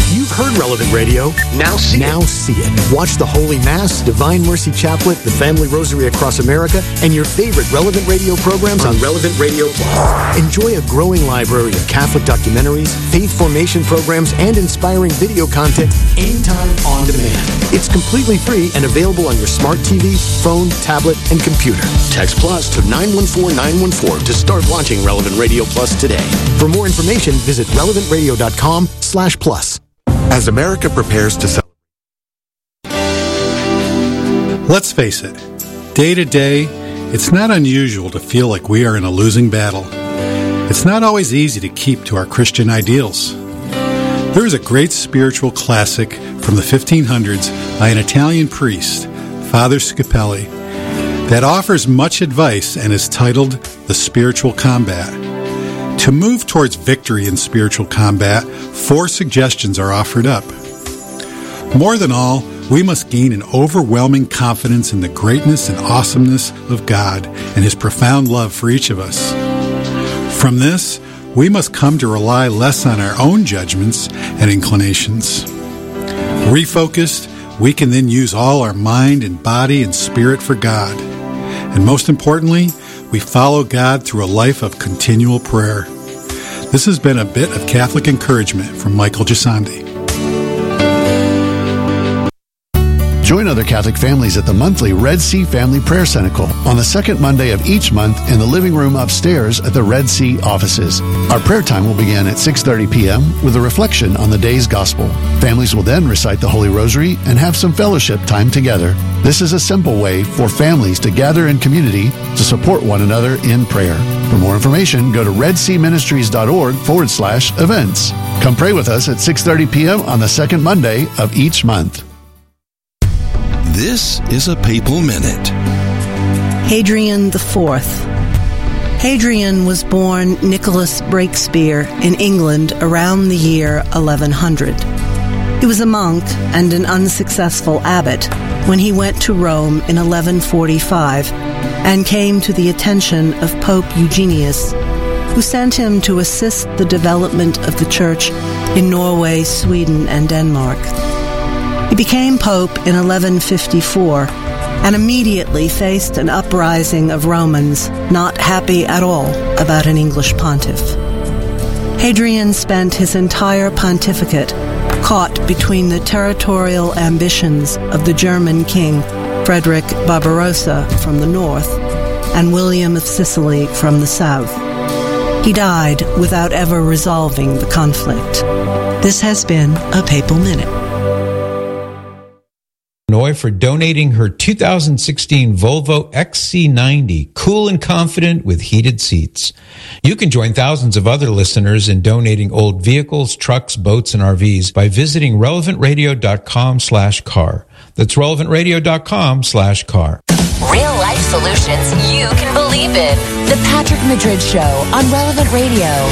You've heard Relevant Radio. Now see it. Watch the Holy Mass, Divine Mercy Chaplet, the Family Rosary Across America, and your favorite Relevant Radio programs on Relevant Radio Plus. Enjoy a growing library of Catholic documentaries, faith formation programs, and inspiring video content anytime on demand. It's completely free and available on your smart TV, phone, tablet, and computer. Text Plus to 914914 to start launching Relevant Radio Plus today. For more information, visit relevantradio.com/plus. As America prepares to celebrate. Let's face it, day to day, it's not unusual to feel like we are in a losing battle. It's not always easy to keep to our Christian ideals. There is a great spiritual classic from the 1500s by an Italian priest, Father Scapelli, that offers much advice and is titled The Spiritual Combat. To move towards victory in spiritual combat, 4 suggestions are offered up. More than all, we must gain an overwhelming confidence in the greatness and awesomeness of God and His profound love for each of us. From this, we must come to rely less on our own judgments and inclinations. Refocused, we can then use all our mind and body and spirit for God. And most importantly, we follow God through a life of continual prayer. This has been a bit of Catholic encouragement from Michael Gisandi. Join other Catholic families at the monthly Red Sea Family Prayer Cenacle on the second Monday of each month in the living room upstairs at the Red Sea offices. Our prayer time will begin at 6:30 p.m. with a reflection on the day's gospel. Families will then recite the Holy Rosary and have some fellowship time together. This is a simple way for families to gather in community to support one another in prayer. For more information, go to redseaministries.org/events. Come pray with us at 6:30 p.m. on the second Monday of each month. This is a Papal Minute. Hadrian IV. Hadrian was born Nicholas Breakspear in England around the year 1100. He was a monk and an unsuccessful abbot when he went to Rome in 1145 and came to the attention of Pope Eugenius, who sent him to assist the development of the Church in Norway, Sweden, and Denmark. He became Pope in 1154 and immediately faced an uprising of Romans not happy at all about an English pontiff. Hadrian spent his entire pontificate caught between the territorial ambitions of the German king Frederick Barbarossa from the north and William of Sicily from the south. He died without ever resolving the conflict. This has been a Papal Minute. For donating her 2016 Volvo XC90, cool and confident with heated seats. You can join thousands of other listeners in donating old vehicles, trucks, boats, and RVs by visiting relevantradio.com/car. That's relevantradio.com/car. Real life solutions you can believe in. The Patrick Madrid Show on Relevant Radio.